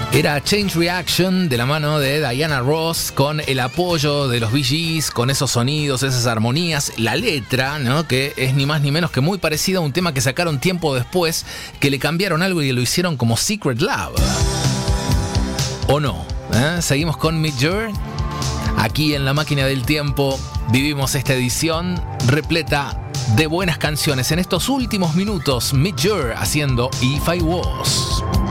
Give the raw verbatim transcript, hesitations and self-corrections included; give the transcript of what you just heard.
Era Change Reaction de la mano de Diana Ross, con el apoyo de los Bee Gees, con esos sonidos, esas armonías, la letra, ¿no? Que es ni más ni menos que muy parecida a un tema que sacaron tiempo después, que le cambiaron algo y lo hicieron como Secret Love. ¿O no? ¿Eh? Seguimos con Midjourney. Aquí en La Máquina del Tiempo vivimos esta edición repleta de buenas canciones. En estos últimos minutos, Midjourney haciendo If I Was.